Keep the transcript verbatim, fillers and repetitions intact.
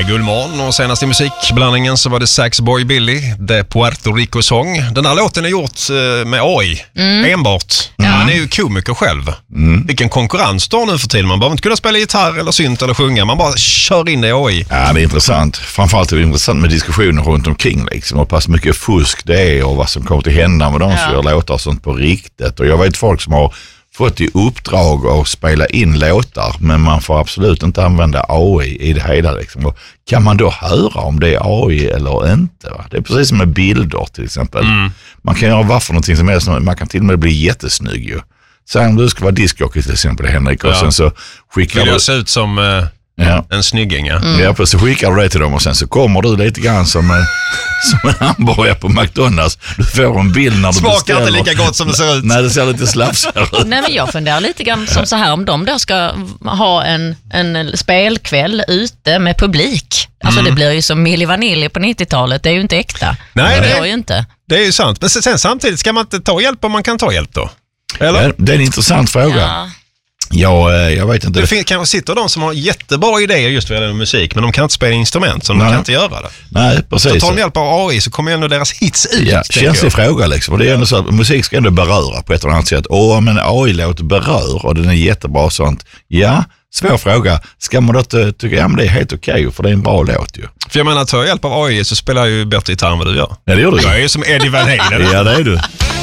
är Guldmorgon och senast i musikblandningen så var det Saxboy Billy, The Puerto Rico-sång. Den här låten är gjort med A I, mm. enbart. Ja. Han är ju komiker själv. Mm. Vilken konkurrens då nu för tiden. Man behöver inte kunna spela gitarr eller synt eller sjunga. Man bara kör in det i A I. Ja, det är intressant. Framförallt är det intressant med diskussioner runt omkring liksom, och pass mycket fusk det är och vad som kommer till hända med de som ja. gör låtar och sånt på riktigt. Och jag vet folk som har fått i uppdrag att spela in låtar, men man får absolut inte använda A I i det hela. Liksom. Och kan man då höra om det är A I eller inte? Va? Det är precis som med bilder till exempel. Mm. Man kan göra varför någonting som helst, man kan till och med bli jättesnygg ju. Så om du ska vara discjockey till exempel, Henrik, och ja. sen så skickar Vill du... jag se ut som... Uh... Ja. En snygging, ja. Mm. Ja, så skickar du det till dem och sen så kommer du lite grann som en, som en hamburgare på McDonalds. Du får en bild när du Smakar beställer. Smakar inte lika gott som det ser ut. Nej, det ser lite slafsigare ut. Nej, men jag funderar lite grann som så här, om de då ska ha en, en spelkväll ute med publik. Alltså mm. det blir ju som Milli Vanilli på nittiotalet, det är ju inte äkta. Nej, det, det är ju inte. Det är ju sant, men sen samtidigt ska man inte ta hjälp om man kan ta hjälp då? Eller? Ja, det är en intressant fråga. Ja. Ja, jag vet inte. Det finns, kanske sitter de som har jättebra idéer just vad gäller musik, men de kan inte spela instrument, så de Nej. kan inte göra det. Nej, precis. Så tar de hjälp av A I så kommer ändå deras hits ut. Ja, känslig fråga liksom. Och det är ändå så att musik ska ändå beröra på ett eller annat sätt. Åh, men A I-låt berör och den är jättebra och sånt. Ja, svår fråga. Ska man då tycka, ja men det är helt okej okay, för det är en bra låt ju. För jag menar, tar jag hjälp av A I så spelar jag ju bättre gitarr än vad du gör. Ja, det gör du. Jag är ju som Eddie Van Halen. Ja, det är du.